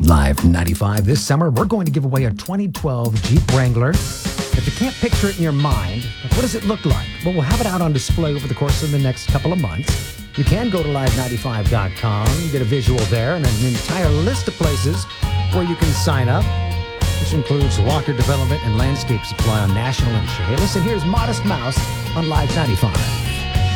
Live 95 this summer, we're going to give away a 2012 Jeep Wrangler. If you can't picture it in your mind, what does it look like? Well, we'll have it out on display over the course of the next couple of months. You can go to live95.com, get a visual there, and an entire list of places where you can sign up, which includes Walker Development and Landscape Supply on National and Chehalis. And here's Modest Mouse on Live 95.